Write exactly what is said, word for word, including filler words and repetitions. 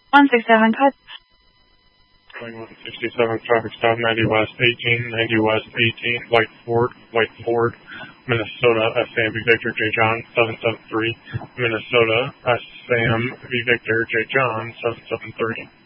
one sixty-seven, cut. Going one sixty-seven, traffic stop, ninety West, eighteen, ninety West, eighteen, Light Ford, Light Ford, Minnesota, S Sam V Victor, J John, seven seven three, Minnesota, S Sam V Victor, J John, seven seven three.